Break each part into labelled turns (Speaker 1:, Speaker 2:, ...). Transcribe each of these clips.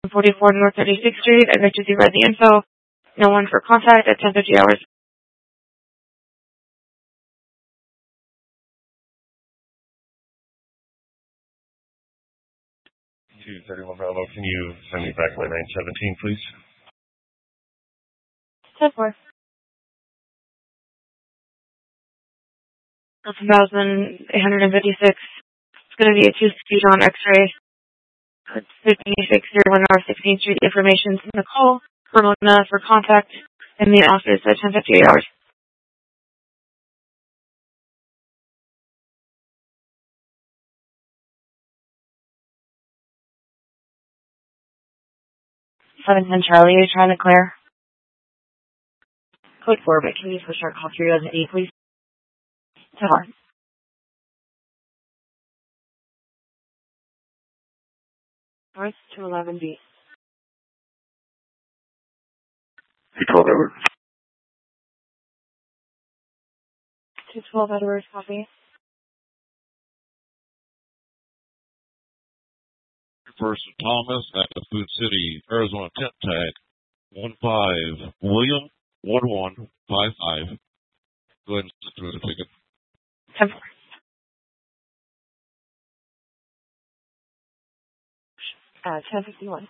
Speaker 1: 44 North 36th Street. I'd like to see the info. No one for contact at 10:50 hours.
Speaker 2: 231 Bravo, can you send me back my 917, please?
Speaker 1: 10-4. 1,856. It's going to be a 2-speed on X-ray. It's 5601 North 16th Street. Information's in the call. Ramona for contact in the office at 10:58 hours. Charlie, are you trying to clear? Code 4, but can you push our call 308, please? 10-4. North 211B.
Speaker 2: 212 Edward.
Speaker 1: 212 Edwards, copy.
Speaker 3: First Thomas at the Food City, Arizona tent tag 15 William 1155. Go ahead and sit through the ticket.
Speaker 1: 10-4. Uh, 10:51.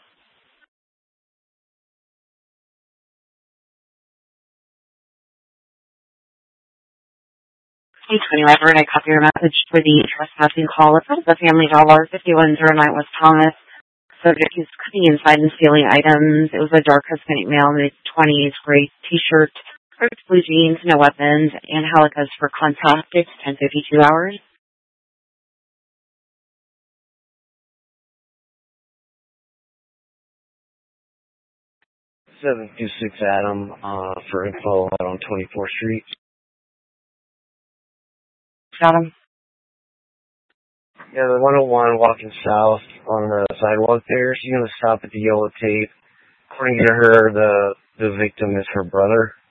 Speaker 1: 820 Edward, I copy your message for the trespassing call. It's from the Family Dollar, 5109 West Thomas. Subject is cutting inside and stealing items. It was a dark Hispanic male, mid-20s, gray t-shirt, blue jeans, no weapons, and Helica's for contact. It's 10:52 hours.
Speaker 4: 726 Adam for info out on 24th Street.
Speaker 1: Got him.
Speaker 4: Yeah, the 101 walking south on the sidewalk there. She's going to stop at the yellow tape. According to her, the victim is her brother.